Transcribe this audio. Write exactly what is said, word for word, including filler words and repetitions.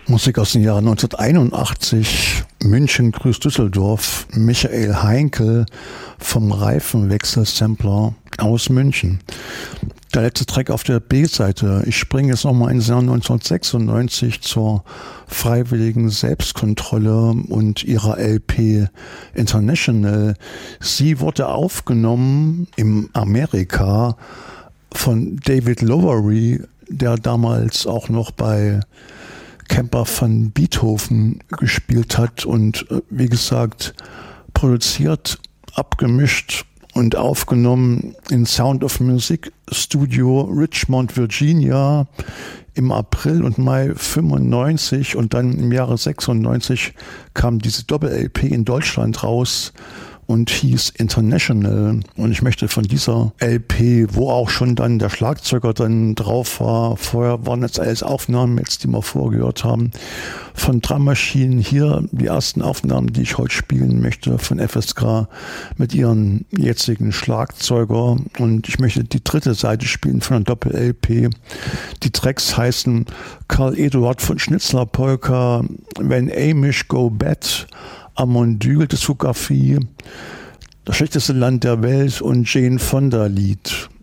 Musik aus dem Jahre neunzehnhunderteinundachtzig, München grüßt Düsseldorf, Michael Heinkel vom Reifenwechsel-Sampler aus München. Der letzte Track auf der B-Seite. Ich springe jetzt nochmal ins Jahr neunzehnhundertsechsundneunzig zur freiwilligen Selbstkontrolle und ihrer L P International. Sie wurde aufgenommen im Amerika von David Lowery, der damals auch noch bei Camper van Beethoven gespielt hat und wie gesagt produziert, abgemischt und aufgenommen in Sound of Music Studio Richmond, Virginia im April und Mai fünfundneunzig, und dann im Jahre sechsundneunzig kam diese Doppel-L P in Deutschland raus und hieß International. Und ich möchte von dieser L P, wo auch schon dann der Schlagzeuger dann drauf war, vorher waren jetzt alles Aufnahmen, jetzt die wir vorgehört haben, von Drum Machine, hier die ersten Aufnahmen, die ich heute spielen möchte, von F S K mit ihren jetzigen Schlagzeuger. Und ich möchte die dritte Seite spielen von der Doppel-L P. Die Tracks heißen Karl Eduard von Schnitzler Polka, When Amish Go Bad, Amondyl Diskografie, Das schlechteste Land der Welt und Jane Fonda Lied.